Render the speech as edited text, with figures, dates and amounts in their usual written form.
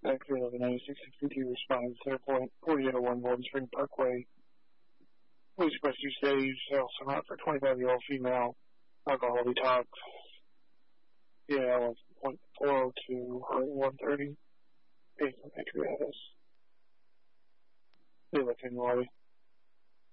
contact 311-9662 responding to Centerpoint 4801 Golden Spring Parkway. Police request you stage, also not for 25-year-old female, alcohol detox. Yeah, 1.402 or 130. Based on pancreatitis. They look in Roy.